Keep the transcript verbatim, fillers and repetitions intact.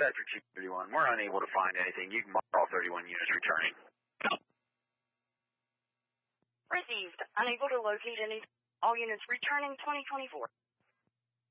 Bedford two thirty-one. We're unable to find anything. You can mark all thirty-one units returning. Received. Unable to locate any. All units returning twenty twenty-four.